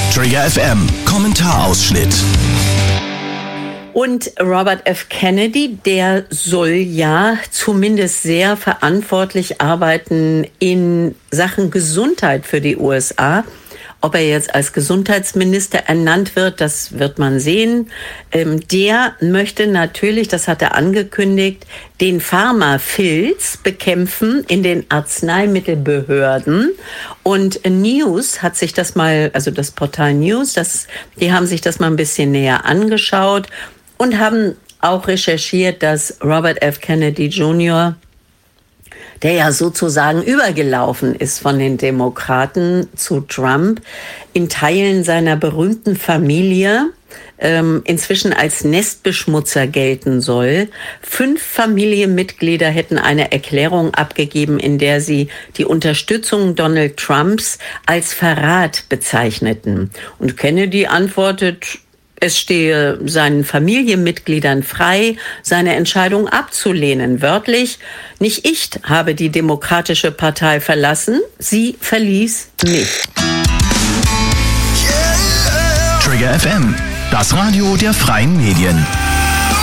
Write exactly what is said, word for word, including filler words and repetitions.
Trigger F M, Kommentarausschnitt. Und Robert F. Kennedy, der soll ja zumindest sehr verantwortlich arbeiten in Sachen Gesundheit für die U S A. Ob er jetzt als Gesundheitsminister ernannt wird, das wird man sehen. Ähm, der möchte natürlich, das hat er angekündigt, den Pharmafilz bekämpfen in den Arzneimittelbehörden. Und News hat sich das mal, also das Portal News, das, die haben sich das mal ein bisschen näher angeschaut und haben auch recherchiert, dass Robert F. Kennedy Junior, der ja sozusagen übergelaufen ist von den Demokraten zu Trump, in Teilen seiner berühmten Familie ähm, inzwischen als Nestbeschmutzer gelten soll. Fünf Familienmitglieder hätten eine Erklärung abgegeben, in der sie die Unterstützung Donald Trumps als Verrat bezeichneten. Und Kennedy antwortet: Es stehe seinen Familienmitgliedern frei, seine Entscheidung abzulehnen. Wörtlich: Nicht ich habe die Demokratische Partei verlassen, sie verließ mich. Trigger F M, das Radio der freien Medien.